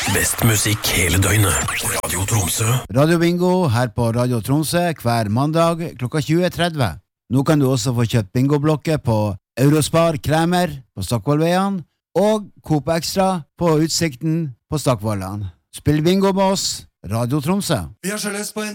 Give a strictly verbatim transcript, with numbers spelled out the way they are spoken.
Best musikk hele døgnet. Radio Tromsø. Radio Bingo her på Radio Tromsø hver mandag klokka tjue tretti. Nå kan du også få kjøpt bingoblokker på Eurospar Kremer på Stockvollveien og Coop Extra på Utsikten på Stockvollan. Spill bingo med oss, Radio Tromsø. Vi har så lyst på en